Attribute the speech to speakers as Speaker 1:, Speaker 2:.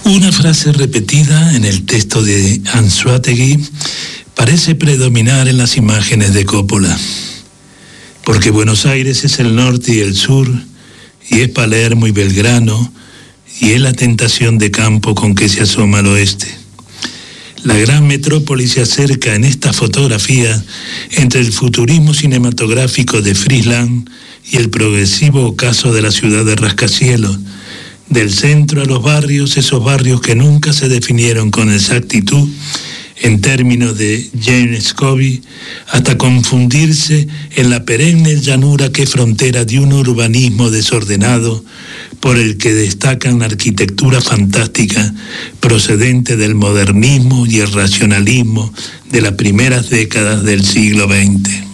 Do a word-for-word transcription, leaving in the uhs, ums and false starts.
Speaker 1: Una frase repetida en el texto de Anzoátegui parece predominar en las imágenes de Coppola, porque Buenos Aires es el norte y el sur, y es Palermo y Belgrano, y es la tentación de campo con que se asoma al oeste. La gran metrópoli se acerca en esta fotografía entre el futurismo cinematográfico de Friesland y el progresivo ocaso de la ciudad de rascacielos, del centro a los barrios, esos barrios que nunca se definieron con exactitud en términos de James Scoville, hasta confundirse en la perenne llanura que es frontera de un urbanismo desordenado por el que destacan la arquitectura fantástica procedente del modernismo y el racionalismo de las primeras décadas del siglo veinte.